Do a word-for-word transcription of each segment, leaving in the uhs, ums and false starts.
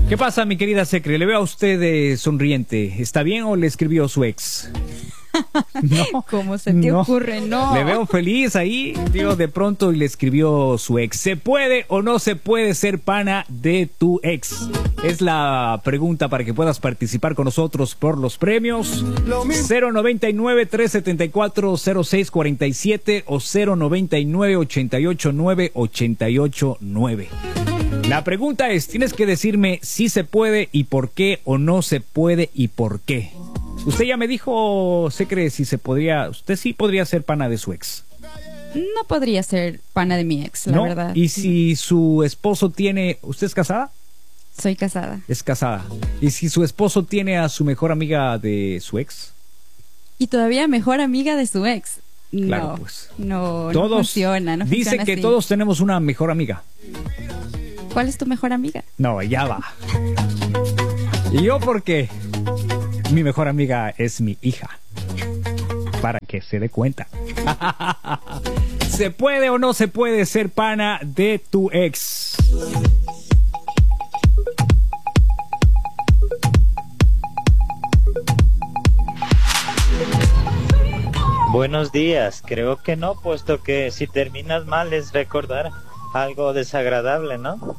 ¿Qué pasa, mi querida Secre? Le veo a usted eh, sonriente. ¿Está bien o le escribió su ex? No, ¿cómo se te no. ocurre? No. Le veo feliz ahí, digo, de pronto y le escribió su ex. ¿Se puede o no se puede ser pana de tu ex? Es la pregunta para que puedas participar con nosotros por los premios. cero noventa y nueve, trescientos setenta y cuatro, cero seis cuarenta y siete o cero noventa y nueve, ochenta y ocho nueve, ochenta y ocho nueve. La pregunta es, tienes que decirme si se puede y por qué, o no se puede y por qué. Usted ya me dijo, se cree si se podría, usted sí podría ser pana de su ex. No podría ser pana de mi ex, la ¿No? verdad. Y si su esposo tiene, ¿usted es casada? Soy casada. Es casada. ¿Y si su esposo tiene a su mejor amiga de su ex? Y todavía mejor amiga de su ex. Claro, no, pues. No, Todos, no funciona, no dice funciona que así. todos tenemos una mejor amiga. ¿Cuál es tu mejor amiga? No, ya va. ¿Y yo por qué? Mi mejor amiga es mi hija. Para que se dé cuenta. ¿Se puede o no se puede ser pana de tu ex? Buenos días, creo que no, puesto que si terminas mal es recordar algo desagradable, ¿no?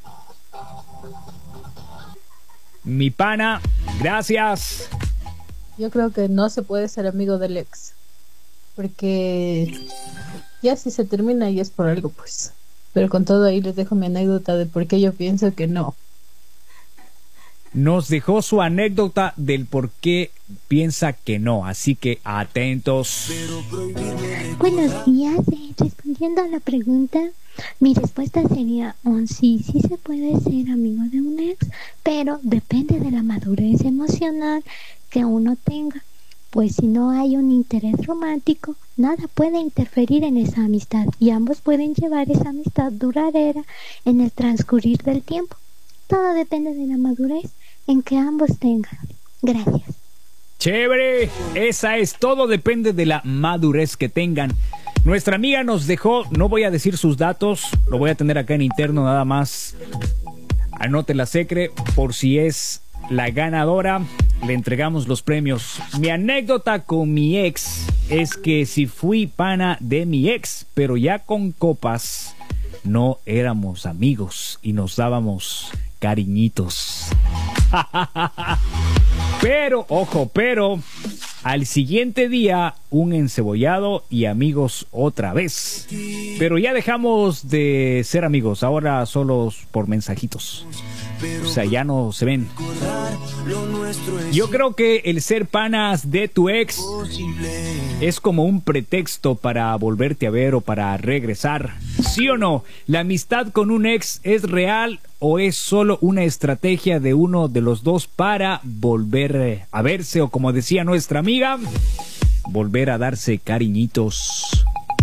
Mi pana, gracias. Yo creo que no se puede ser amigo del ex, porque ya si se termina y es por algo, pues. Pero con todo ahí les dejo mi anécdota de por qué yo pienso que no. Nos dejó su anécdota del por qué piensa que no, así que atentos. Buenos días, eh, respondiendo a la pregunta, mi respuesta sería un sí, sí se puede ser amigo de un ex, pero depende de la madurez emocional que uno tenga, pues si no hay un interés romántico, nada puede interferir en esa amistad y ambos pueden llevar esa amistad duradera en el transcurrir del tiempo. Todo depende de la madurez en que ambos tengan. Gracias. Chévere, esa es, todo depende de la madurez que tengan. Nuestra amiga nos dejó, no voy a decir sus datos, lo voy a tener acá en interno nada más. Anote la secre por si es la ganadora, le entregamos los premios. Mi anécdota con mi ex es que si fui pana de mi ex, pero ya con copas, no éramos amigos y nos dábamos cariñitos. Pero, ojo, pero al siguiente día un encebollado y amigos otra vez. Pero ya dejamos de ser amigos, ahora solo por mensajitos. O sea, ya no se ven. Yo creo que el ser panas de tu ex es como un pretexto para volverte a ver o para regresar. ¿Sí o no? ¿La amistad con un ex es real o es solo una estrategia de uno de los dos para volver a verse o, como decía nuestra amiga, volver a darse cariñitos?